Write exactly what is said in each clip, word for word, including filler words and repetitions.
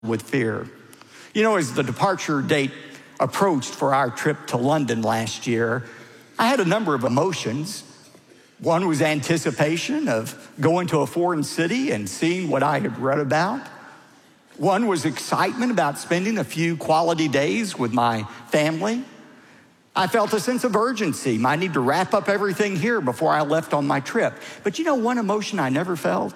with fear. You know, as the departure date approached for our trip to London last year, I had a number of emotions. One was anticipation of going to a foreign city and seeing what I had read about. One was excitement about spending a few quality days with my family. I felt a sense of urgency. I need to wrap up everything here before I left on my trip. But you know one emotion I never felt?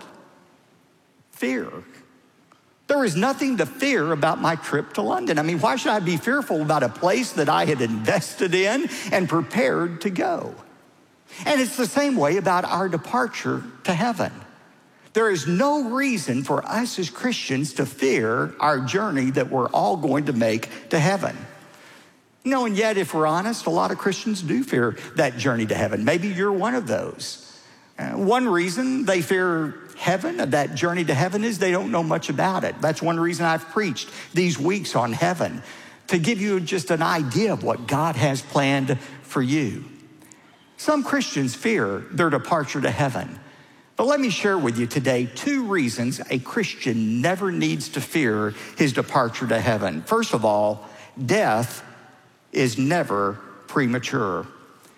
Fear. There was nothing to fear about my trip to London. I mean, why should I be fearful about a place that I had invested in and prepared to go? And it's the same way about our departure to heaven. There is no reason for us as Christians to fear our journey that we're all going to make to heaven. You know, and yet, if we're honest, a lot of Christians do fear that journey to heaven. Maybe you're one of those. Uh, one reason they fear heaven, that journey to heaven, is they don't know much about it. That's one reason I've preached these weeks on heaven, to give you just an idea of what God has planned for you. Some Christians fear their departure to heaven. But let me share with you today two reasons a Christian never needs to fear his departure to heaven. First of all, death is never premature.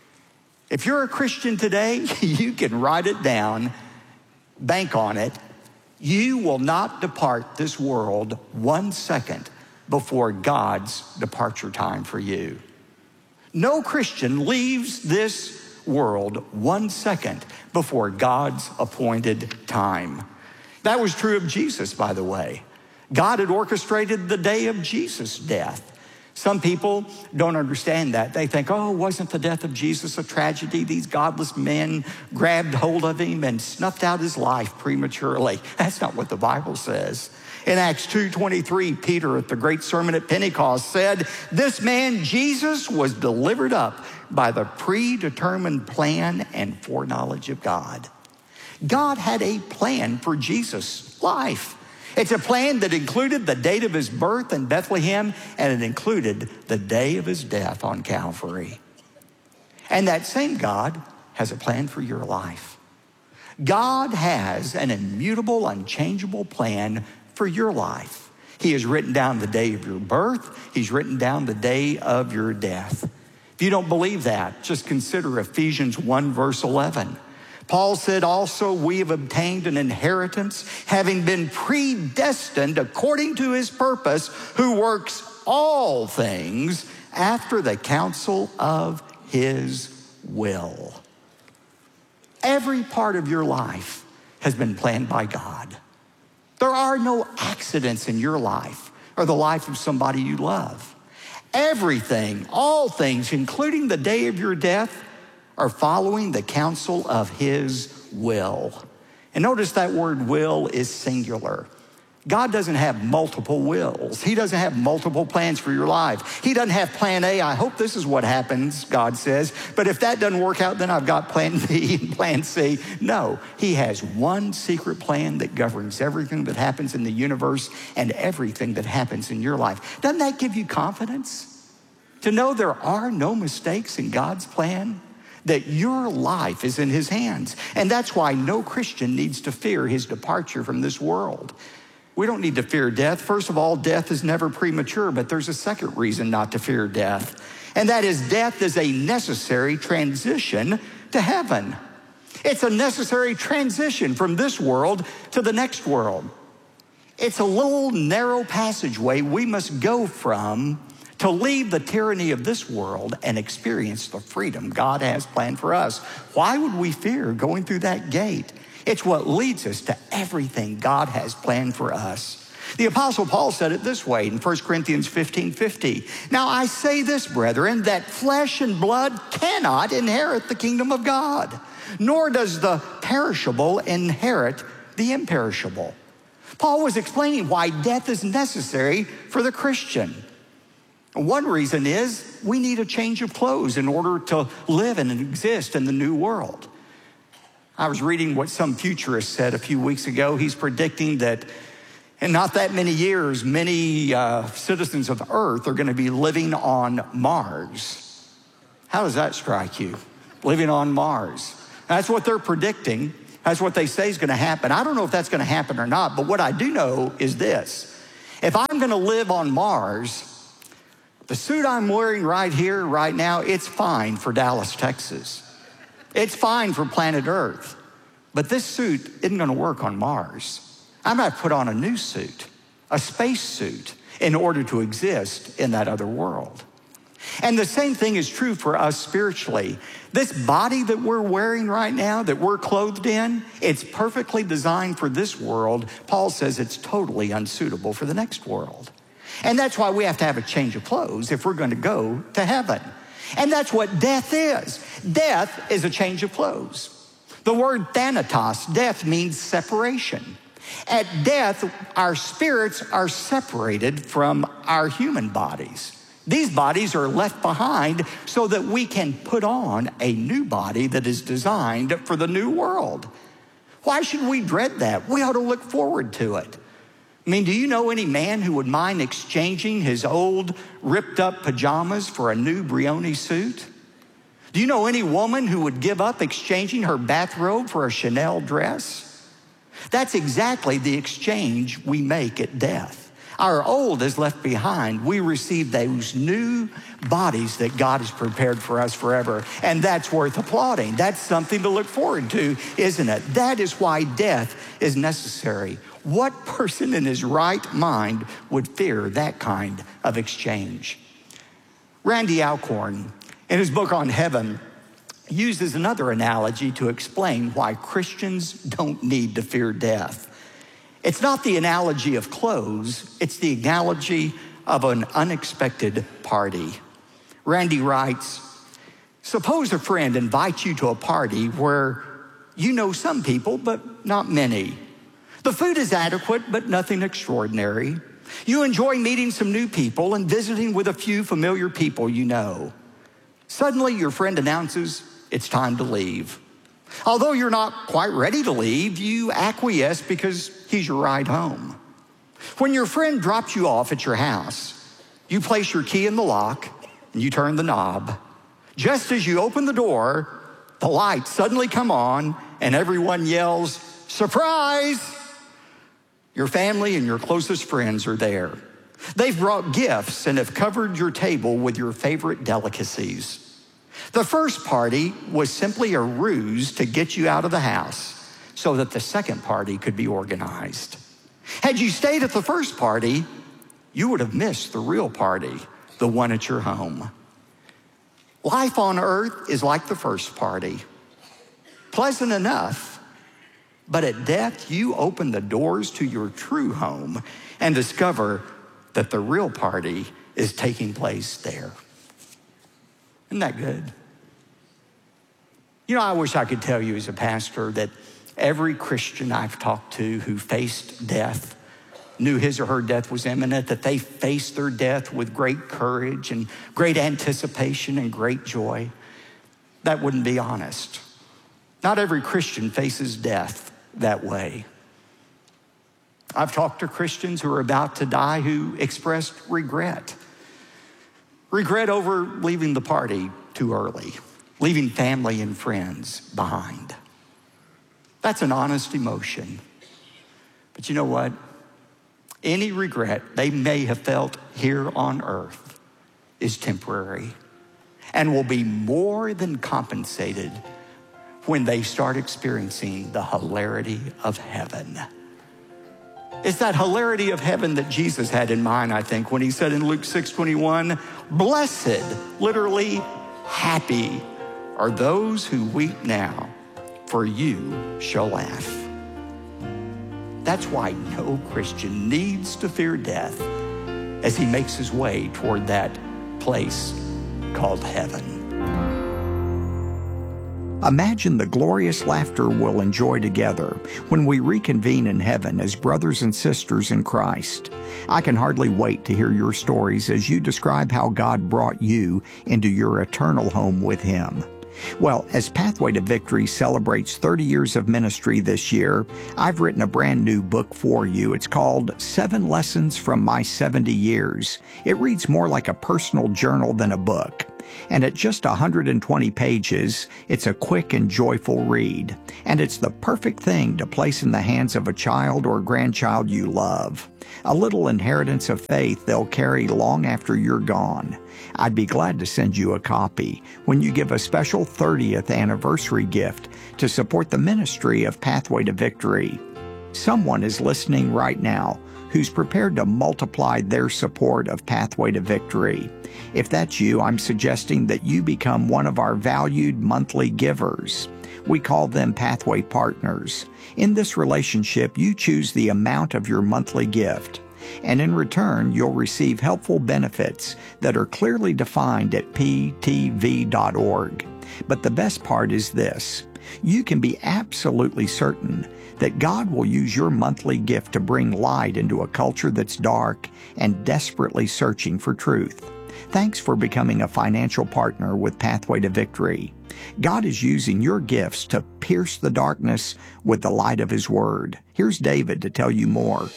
If you're a Christian today, you can write it down, bank on it. You will not depart this world one second before God's departure time for you. No Christian leaves this world one second before God's appointed time. That was true of Jesus, by the way. God had orchestrated the day of Jesus' death. Some people don't understand that. They think, oh, wasn't the death of Jesus a tragedy? These godless men grabbed hold of him and snuffed out his life prematurely. That's not what the Bible says. In Acts two twenty-three, Peter at the great sermon at Pentecost said, this man Jesus was delivered up by the predetermined plan and foreknowledge of God. God had a plan for Jesus' life. It's a plan that included the date of his birth in Bethlehem, and it included the day of his death on Calvary. And that same God has a plan for your life. God has an immutable, unchangeable plan for your life. He has written down the day of your birth. He's written down the day of your death. If you don't believe that, just consider Ephesians one, verse eleven. Paul said, also, we have obtained an inheritance, having been predestined according to his purpose, who works all things after the counsel of his will. Every part of your life has been planned by God. There are no accidents in your life or the life of somebody you love. Everything, all things, including the day of your death, are following the counsel of his will. And notice that word will is singular. God doesn't have multiple wills. He doesn't have multiple plans for your life. He doesn't have plan A. I hope this is what happens, God says. But if that doesn't work out, then I've got plan B and plan C. No, he has one secret plan that governs everything that happens in the universe and everything that happens in your life. Doesn't that give you confidence? To know there are no mistakes in God's plan? That your life is in his hands. And that's why no Christian needs to fear his departure from this world. We don't need to fear death. First of all, death is never premature, but there's a second reason not to fear death. And that is death is a necessary transition to heaven. It's a necessary transition from this world to the next world. It's a little narrow passageway we must go from to leave the tyranny of this world and experience the freedom God has planned for us. Why would we fear going through that gate? It's what leads us to everything God has planned for us. The Apostle Paul said it this way in First Corinthians fifteen fifty. Now I say this, brethren, that flesh and blood cannot inherit the kingdom of God, nor does the perishable inherit the imperishable. Paul was explaining why death is necessary for the Christian. One reason is we need a change of clothes in order to live and exist in the new world. I was reading what some futurist said a few weeks ago. He's predicting that in not that many years, many uh, citizens of Earth are going to be living on Mars. How does that strike you? Living on Mars. That's what they're predicting. That's what they say is going to happen. I don't know if that's going to happen or not, but what I do know is this. If I'm going to live on Mars, the suit I'm wearing right here, right now, it's fine for Dallas, Texas. It's fine for planet Earth. But this suit isn't going to work on Mars. I'm going to put on a new suit, a space suit, in order to exist in that other world. And the same thing is true for us spiritually. This body that we're wearing right now, that we're clothed in, it's perfectly designed for this world. Paul says it's totally unsuitable for the next world. And that's why we have to have a change of clothes if we're going to go to heaven. And that's what death is. Death is a change of clothes. The word thanatos, death, means separation. At death, our spirits are separated from our human bodies. These bodies are left behind so that we can put on a new body that is designed for the new world. Why should we dread that? We ought to look forward to it. I mean, do you know any man who would mind exchanging his old ripped up pajamas for a new Brioni suit? Do you know any woman who would give up exchanging her bathrobe for a Chanel dress? That's exactly the exchange we make at death. Our old is left behind. We receive those new bodies that God has prepared for us forever. And that's worth applauding. That's something to look forward to, isn't it? That is why death is necessary. What person in his right mind would fear that kind of exchange? Randy Alcorn, in his book on heaven, uses another analogy to explain why Christians don't need to fear death. It's not the analogy of clothes, it's the analogy of an unexpected party. Randy writes, suppose a friend invites you to a party where you know some people, but not many. The food is adequate, but nothing extraordinary. You enjoy meeting some new people and visiting with a few familiar people you know. Suddenly, your friend announces it's time to leave. Although you're not quite ready to leave, you acquiesce because he's your ride home. When your friend drops you off at your house, you place your key in the lock and you turn the knob. Just as you open the door, the lights suddenly come on and everyone yells, "Surprise!" Your family and your closest friends are there. They've brought gifts and have covered your table with your favorite delicacies. The first party was simply a ruse to get you out of the house so that the second party could be organized. Had you stayed at the first party, you would have missed the real party, the one at your home. Life on earth is like the first party. Pleasant enough, but at death, you open the doors to your true home and discover that the real party is taking place there. Isn't that good? You know, I wish I could tell you as a pastor that every Christian I've talked to who faced death, knew his or her death was imminent, that they faced their death with great courage and great anticipation and great joy. That wouldn't be honest. Not every Christian faces death that way. I've talked to Christians who are about to die who expressed regret. Regret over leaving the party too early, leaving family and friends behind. That's an honest emotion. But you know what? Any regret they may have felt here on earth is temporary and will be more than compensated when they start experiencing the hilarity of heaven. It's that hilarity of heaven that Jesus had in mind, I think, when he said in Luke six twenty-one, blessed, literally happy, are those who weep now, for you shall laugh. That's why no Christian needs to fear death as he makes his way toward that place called heaven. Imagine the glorious laughter we'll enjoy together when we reconvene in heaven as brothers and sisters in Christ. I can hardly wait to hear your stories as you describe how God brought you into your eternal home with Him. Well, as Pathway to Victory celebrates thirty years of ministry this year, I've written a brand new book for you. It's called Seven Lessons from My seventy Years. It reads more like a personal journal than a book. And at just one hundred twenty pages, it's a quick and joyful read. And it's the perfect thing to place in the hands of a child or grandchild you love. A little inheritance of faith they'll carry long after you're gone. I'd be glad to send you a copy when you give a special thirtieth anniversary gift to support the ministry of Pathway to Victory. Someone is listening right now who's prepared to multiply their support of Pathway to Victory. If that's you, I'm suggesting that you become one of our valued monthly givers. We call them Pathway Partners. In this relationship, you choose the amount of your monthly gift, and in return, you'll receive helpful benefits that are clearly defined at p t v dot org. But the best part is this: you can be absolutely certain that God will use your monthly gift to bring light into a culture that's dark and desperately searching for truth. Thanks for becoming a financial partner with Pathway to Victory. God is using your gifts to pierce the darkness with the light of His Word. Here's David to tell you more.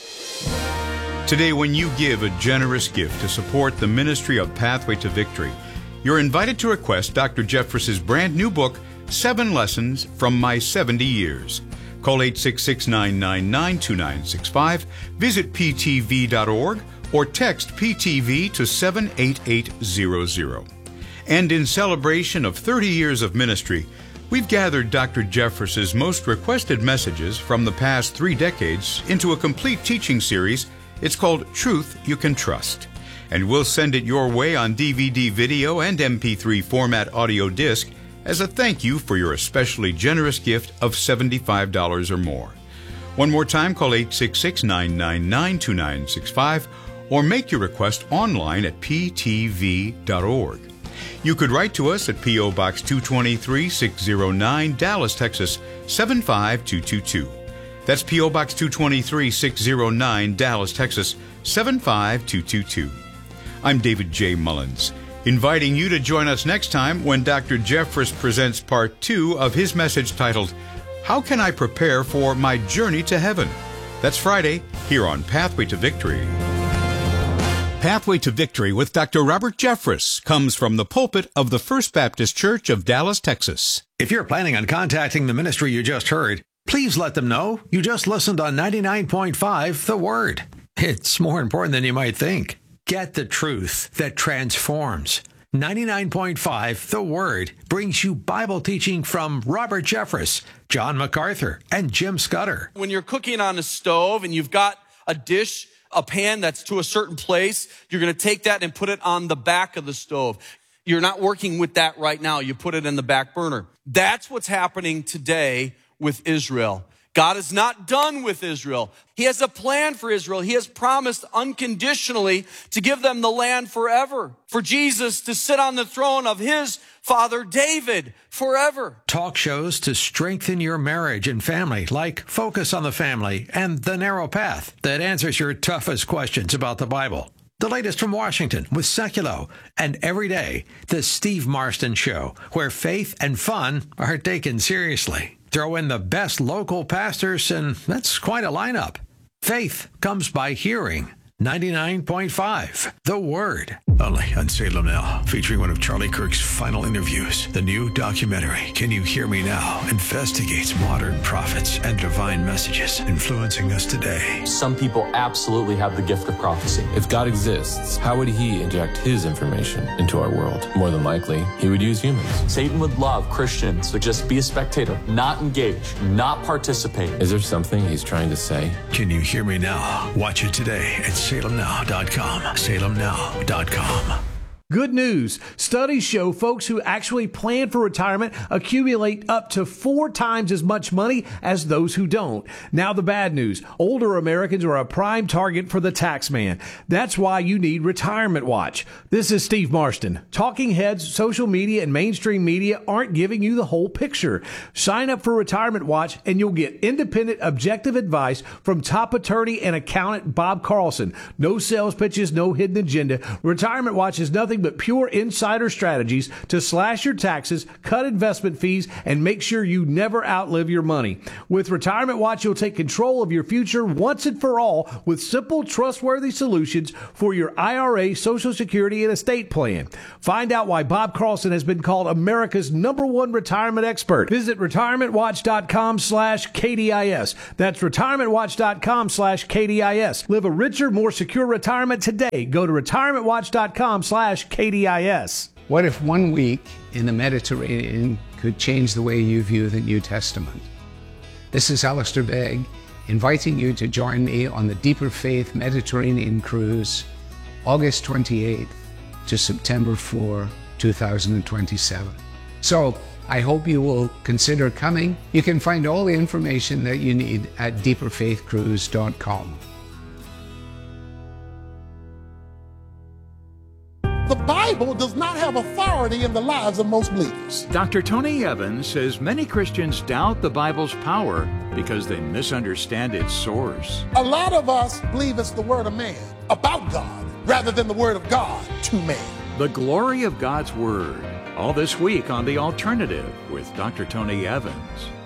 Today, when you give a generous gift to support the ministry of Pathway to Victory, you're invited to request Doctor Jeffress's brand new book, Seven Lessons from My seventy years. Call eight six six, nine nine nine, two nine six five, visit p t v dot org, or text P T V to seven eight eight zero zero. And in celebration of thirty years of ministry, we've gathered Doctor Jeffress's most requested messages from the past three decades into a complete teaching series. It's called Truth You Can Trust. And we'll send it your way on D V D video and M P three format audio disc as a thank you for your especially generous gift of seventy-five dollars or more. One more time, call eight six six, nine nine nine, two nine six five or make your request online at p t v dot org. You could write to us at P O Box two twenty-three, six oh nine, Dallas, Texas, seven five two two two. That's P O Box two twenty-three, six oh nine, Dallas, Texas, seven five two two two. I'm David J. Mullins, inviting you to join us next time when Doctor Jeffress presents part two of his message titled, How Can I Prepare for My Journey to Heaven? That's Friday, here on Pathway to Victory. Pathway to Victory with Doctor Robert Jeffress comes from the pulpit of the First Baptist Church of Dallas, Texas. If you're planning on contacting the ministry you just heard, please let them know you just listened on ninety-nine point five The Word. It's more important than you might think. Get the truth that transforms. ninety-nine point five The Word brings you Bible teaching from Robert Jeffress, John MacArthur, and Jim Scudder. When you're cooking on a stove and you've got a dish, a pan that's to a certain place, you're going to take that and put it on the back of the stove. You're not working with that right now. You put it in the back burner. That's what's happening today with Israel. God is not done with Israel. He has a plan for Israel. He has promised unconditionally to give them the land forever, for Jesus to sit on the throne of his father David forever. Talk shows to strengthen your marriage and family, like Focus on the Family and The Narrow Path, that answers your toughest questions about the Bible. The latest from Washington with Seculo, and every day, The Steve Marston Show, where faith and fun are taken seriously. Throw in the best local pastors, and that's quite a lineup. Faith comes by hearing. ninety-nine point five The Word. Only on Salem Now, featuring one of Charlie Kirk's final interviews. The new documentary, Can You Hear Me Now?, investigates modern prophets and divine messages influencing us today. Some people absolutely have the gift of prophecy. If God exists, how would he inject his information into our world? More than likely, he would use humans. Satan would love Christians to just be a spectator, not engage, not participate. Is there something he's trying to say? Can You Hear Me Now? Watch it today at salem now dot com. salem now dot com. Good news. Studies show folks who actually plan for retirement accumulate up to four times as much money as those who don't. Now the bad news. Older Americans are a prime target for the tax man. That's why you need Retirement Watch. This is Steve Marston. Talking heads, social media, and mainstream media aren't giving you the whole picture. Sign up for Retirement Watch and you'll get independent, objective advice from top attorney and accountant Bob Carlson. No sales pitches, no hidden agenda. Retirement Watch is nothing nothing but pure insider strategies to slash your taxes, cut investment fees, and make sure you never outlive your money. With Retirement Watch, you'll take control of your future once and for all with simple, trustworthy solutions for your I R A, Social Security, and estate plan. Find out why Bob Carlson has been called America's number one retirement expert. Visit retirementwatch.com slash KDIS. That's retirementwatch.com slash KDIS. Live a richer, more secure retirement today. Go to retirementwatch.com slash KDIS. What if one week in the Mediterranean could change the way you view the New Testament? This is Alistair Begg, inviting you to join me on the Deeper Faith Mediterranean Cruise, August twenty-eighth to September fourth, two thousand twenty-seven. So, I hope you will consider coming. You can find all the information that you need at deeper faith cruise dot com. The Bible does not have authority in the lives of most believers. Doctor Tony Evans says many Christians doubt the Bible's power because they misunderstand its source. A lot of us believe it's the word of man about God rather than the word of God to man. The glory of God's Word. All this week on The Alternative with Doctor Tony Evans.